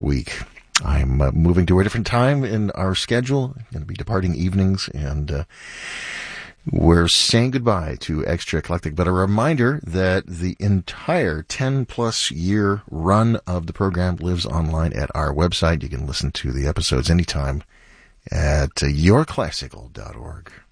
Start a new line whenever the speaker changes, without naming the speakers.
week. I'm moving to a different time in our schedule. I'm going to be departing evenings, and we're saying goodbye to Extra Eclectic. But a reminder that the entire 10-plus year run of the program lives online at our website. You can listen to the episodes anytime at yourclassical.org.